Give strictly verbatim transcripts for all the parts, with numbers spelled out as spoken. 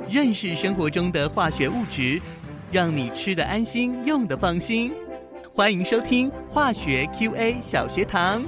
认识生活中的化学物质，让你吃得安心，用得放心。欢迎收听化学 Q A 小学堂。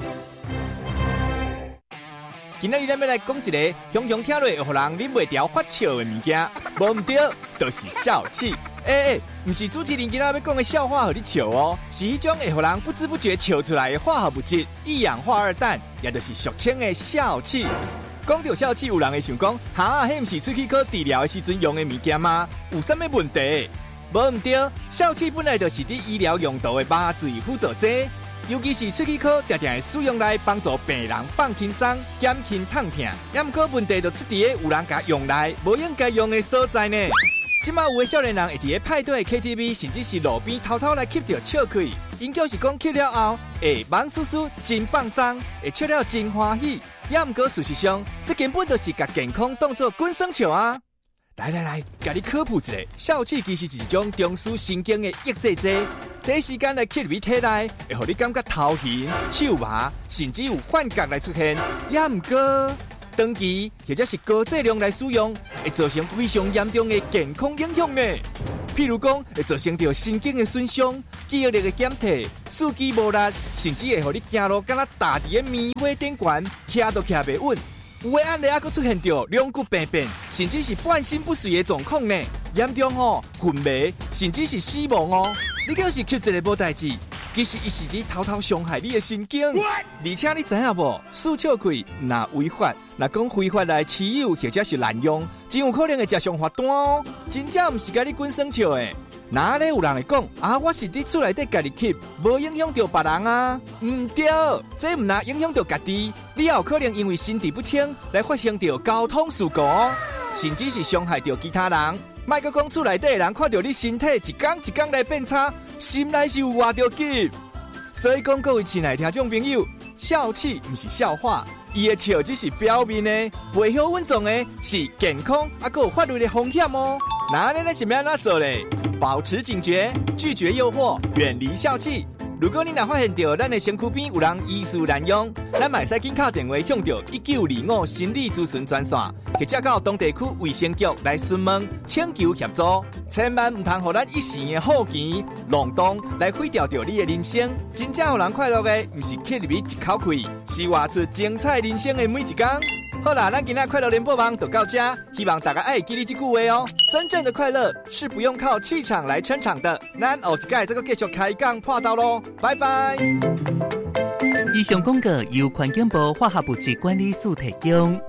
今仔日咱要来讲一个雄雄听落会让人忍袂住发笑的物件，无唔对，就是笑气。哎、欸、哎，唔、欸、是主持人今仔要讲的笑话，互你笑哦，是迄种会让人不知不觉笑出来的化学物质——一氧化二氮，也就是俗称的笑气。讲到笑气，有人会想讲，哈，迄唔是出去科治疗的时阵用的物件吗？有啥物问题？无唔对，笑气本来就是伫医疗用途的麻醉辅助剂。尤其是出去考，常常会使用来帮助病人放轻松、减轻痛痛。也毋过问题就出伫个有人甲用来无应该用的所在呢。即马有的少年人会伫个派对、K T V， 甚至是路边偷偷来吸着笑气。因就是讲吸了后，会忙叔叔真放松，会笑了真欢喜。也毋过事实上，这根本就是甲健康当作滚耍笑啊！来来来，甲你科普一下，笑气其实是一种中枢神经的抑制剂。第一时间来吸入体内，会让你感觉头晕、手麻，甚至有幻觉来出现。也毋过，长期或者是高剂量来使用，会造成非常严重的健康影响呢。譬如讲，会造成到神经的损伤、记忆力的减退、四肢无力，甚至会让你走路敢若踏伫个棉花顶悬，徛都徛袂稳。有的案例还佫出现到两骨病变，甚至是半身不遂的状况呢。严重哦，昏迷，甚至是死亡哦。你就是吸一个无代志，其实伊是伫偷偷伤害你的神经。而且你知影无？输笑气若违法，若讲非法来持有或者是滥用，真有可能会食上罚单哦。真正毋是甲你滚耍笑的。哪咧有人会讲啊？我是伫厝内底家己吸，无影响到别人啊？唔对，这唔那影响到家己，你也有可能因为心智不清来发生到交通事故哦，甚至是伤害到其他人。莫阁讲厝内底的人看到你身体一天一天来变差，心内是有活着急。所以讲，各位亲爱的听众朋友，笑气唔是笑话，伊的笑只是表面的，背后稳重的是健康啊，还有法律的风险哦。那你咧是要安怎做咧？保持警觉，拒绝诱惑，远离笑气。如果你若发现到咱的身躯边有人疑似滥用，咱嘛会使紧敲电话向到一九二五心理咨询专线，或者到当地区卫生局来询问，请求协助。千万唔通互咱一时的好奇、浪动来毁掉掉你的人生。真正让人快乐的，唔是吸入去一口气，是活出精彩人生的每一天。好啦，咱今天快乐联播网就到这，希望大家爱记你这句话哦。真正的快乐是不用靠气场来撑场的。咱后一届这个继续开讲破道咯，拜拜。 以上广告由环境部化学物质管理署提供。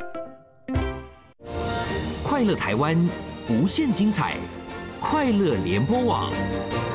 快乐台湾，无限精彩，快乐联播网。